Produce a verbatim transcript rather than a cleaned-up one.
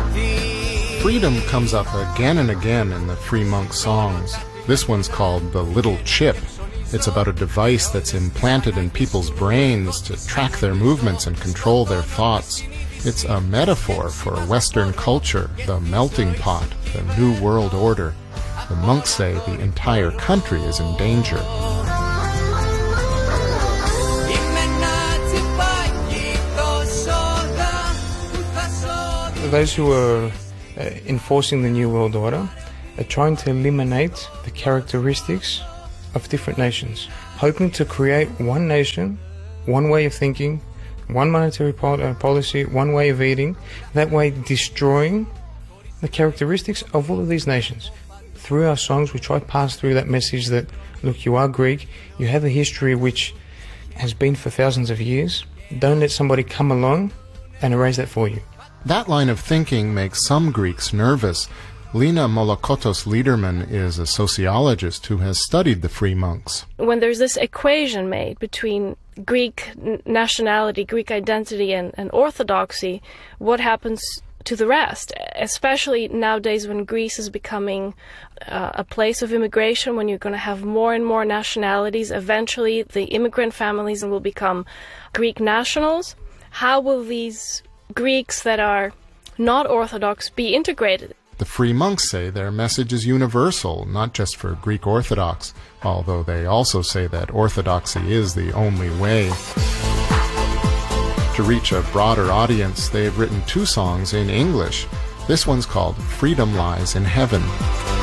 Freedom comes up again and again in the Free Monk songs. This one's called The Little Chip. It's about a device that's implanted in people's brains to track their movements and control their thoughts. It's a metaphor for Western culture, the melting pot, the New World Order. The monks say the entire country is in danger. Those who are uh, enforcing the New World Order are trying to eliminate the characteristics of different nations, hoping to create one nation, one way of thinking, one monetary pol uh, policy, one way of eating, that way destroying the characteristics of all of these nations. Through our songs, we try to pass through that message that, look, you are Greek, you have a history which has been for thousands of years. Don't let somebody come along and erase that for you. That line of thinking makes some Greeks nervous. Lina Molokotos-Liederman is a sociologist who has studied the Free Monks. When there's this equation made between Greek nationality, Greek identity, and, and orthodoxy, what happens to the rest? Especially nowadays when Greece is becoming uh, a place of immigration, when you're going to have more and more nationalities. Eventually the immigrant families will become Greek nationals. How will these Greeks that are not Orthodox be integrated? The Free Monks say their message is universal, not just for Greek Orthodox, although they also say that Orthodoxy is the only way. To reach a broader audience, they've written two songs in English. This one's called Freedom Lies in Heaven.